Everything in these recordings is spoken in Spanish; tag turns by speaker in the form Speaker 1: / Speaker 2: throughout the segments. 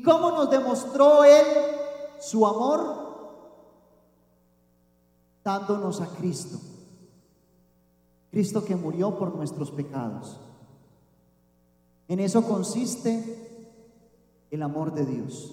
Speaker 1: cómo nos demostró Él su amor? Dándonos a Cristo. Cristo que murió por nuestros pecados. En eso consiste el amor de Dios.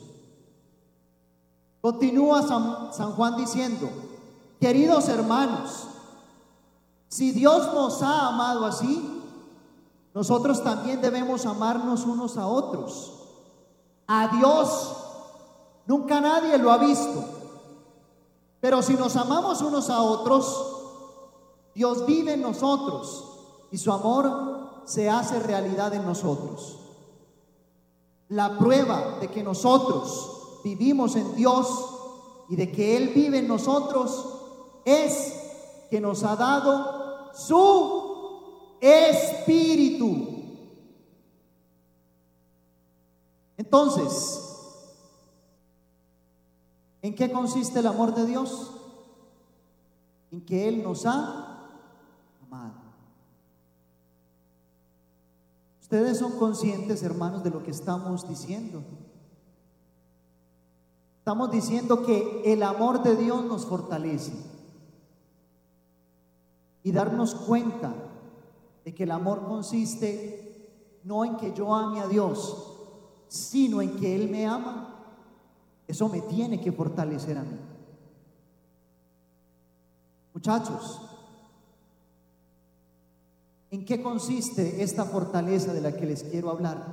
Speaker 1: Continúa San Juan diciendo: queridos hermanos, si Dios nos ha amado así, nosotros también debemos amarnos unos a otros. A Dios nunca nadie lo ha visto, pero si nos amamos unos a otros, Dios vive en nosotros y su amor se hace realidad en nosotros. La prueba de que nosotros vivimos en Dios y de que Él vive en nosotros es que nos ha dado su Espíritu. Entonces, ¿en qué consiste el amor de Dios? En que Él nos ha amado. Ustedes son conscientes, hermanos, de lo que estamos diciendo. Estamos diciendo que el amor de Dios nos fortalece. Y darnos cuenta de que el amor consiste no en que yo ame a Dios, sino en que Él me ama. Eso me tiene que fortalecer a mí. Muchachos, ¿en qué consiste esta fortaleza de la que les quiero hablar?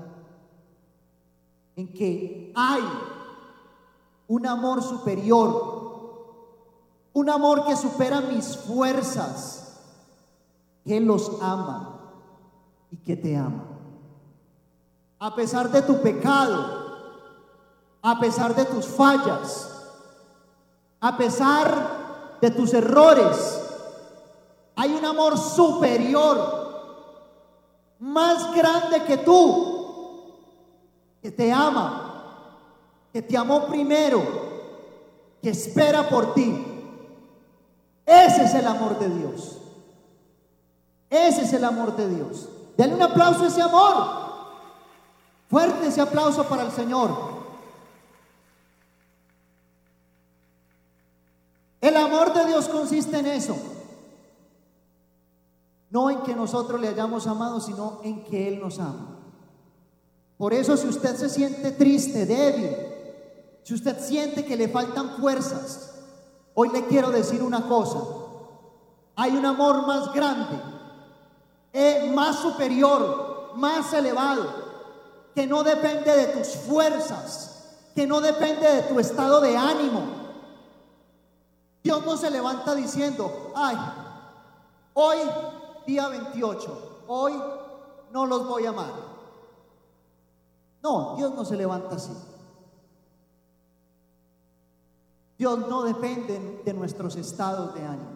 Speaker 1: En que hay un amor superior, un amor que supera mis fuerzas, que los ama y que te ama. A pesar de tu pecado, a pesar de tus fallas, a pesar de tus errores, hay un amor superior, más grande que tú, que te ama, que te amó primero, que espera por ti. Ese es el amor de Dios. Ese es el amor de Dios. Denle un aplauso a ese amor. Fuerte ese aplauso para el Señor. El amor de Dios consiste en eso. No en que nosotros le hayamos amado, sino en que Él nos ama. Por eso, si usted se siente triste, débil, si usted siente que le faltan fuerzas, hoy le quiero decir una cosa: hay un amor más grande, más superior, más elevado, que no depende de tus fuerzas, que no depende de tu estado de ánimo. Dios no se levanta diciendo: ay, hoy día 28, hoy no los voy a amar. No, Dios no se levanta así. Dios no depende de nuestros estados de ánimo.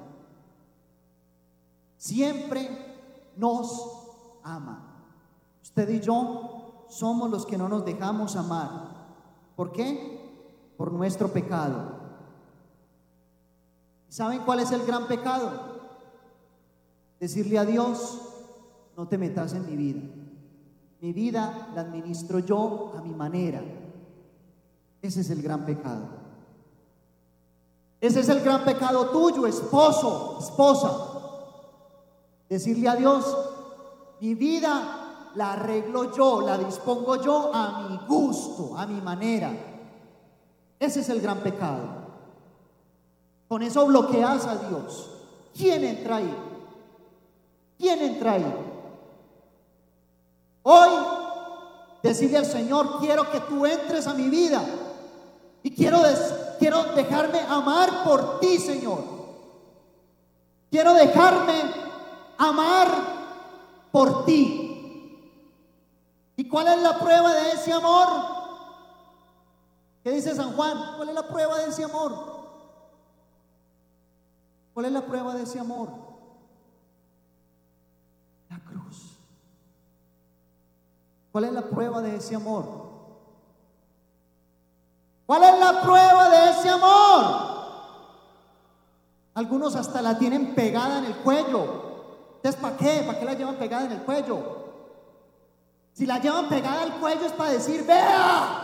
Speaker 1: Siempre nos ama. Usted y yo somos los que no nos dejamos amar. ¿Por qué? Por nuestro pecado. ¿Saben cuál es el gran pecado? Decirle a Dios: no te metas en mi vida. Mi vida la administro yo a mi manera. Ese es el gran pecado. Ese es el gran pecado tuyo, esposo, esposa. Decirle a Dios: mi vida la arreglo yo, la dispongo yo a mi gusto, a mi manera. Ese es el gran pecado. Con eso bloqueas a Dios. ¿Quién entra ahí? ¿Quién entra ahí? Hoy, decirle al Señor: quiero que tú entres a mi vida y quiero dejarme amar por ti, Señor. Quiero dejarme amar por ti. ¿Y cuál es la prueba de ese amor? ¿Qué dice San Juan? ¿Cuál es la prueba de ese amor? ¿Cuál es la prueba de ese amor? La cruz. ¿Cuál es la prueba de ese amor? ¿Cuál es la prueba de ese amor? Algunos hasta la tienen pegada en el cuello. Entonces, ¿para qué? ¿Para qué la llevan pegada en el cuello? Si la llevan pegada al cuello es para decir: vea,